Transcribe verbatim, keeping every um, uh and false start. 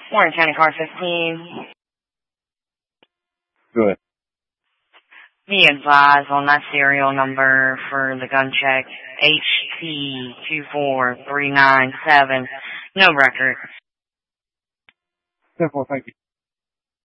Warren County Car fifteen. Good. Be advised on that serial number for the gun check, H P two four three nine seven. No record. Simple, thank you.